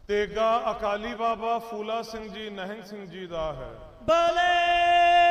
ਤੇਗਾ ਅਕਾਲੀ ਬਾਬਾ ਫੂਲਾ ਸਿੰਘ ਜੀ, ਨਿਹੰਗ ਸਿੰਘ ਜੀ ਦਾ ਹੈ। ਬੋਲੇ